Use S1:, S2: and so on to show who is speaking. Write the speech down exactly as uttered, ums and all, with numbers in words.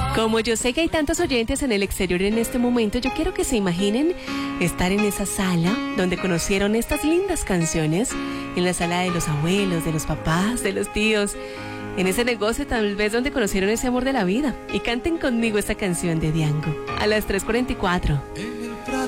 S1: Como yo sé que hay tantos oyentes en el exterior en este momento, yo quiero que se imaginen estar en esa sala donde conocieron estas lindas canciones, en la sala de los abuelos, de los papás, de los tíos, en ese negocio tal vez donde conocieron ese amor de la vida. Y canten conmigo esta canción de Diango a las tres cuarenta y cuatro.